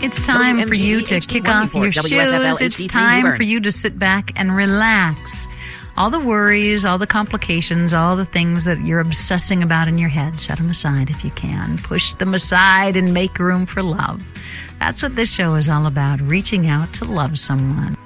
It's time for you to kick off your shoes. It's time for you to sit back and relax. All the worries, all the complications, all the things that you're obsessing about in your head, set them aside if you can. Push them aside and make room for love. That's what this show is all about, reaching out to love someone.